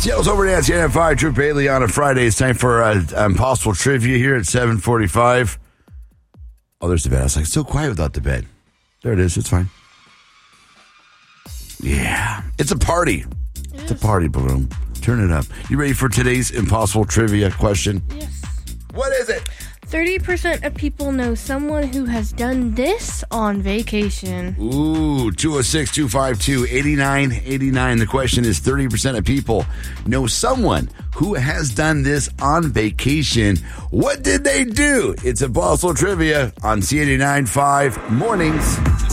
Seattle's over at CNFI, Drew Bailey on a Friday. It's time for Impossible Trivia here at 7:45. Oh, there's the bed. I was like, so quiet without the bed. There it is. It's fine. Yeah. It's a party. It's a party balloon. Turn it up. You ready for today's Impossible Trivia question? Yes. What is it? 30% of people know someone who has done this on vacation. Ooh, 206-252-8989. The question is 30% of people know someone who has done this on vacation. What did they do? It's Impossible Trivia on C89.5 Mornings.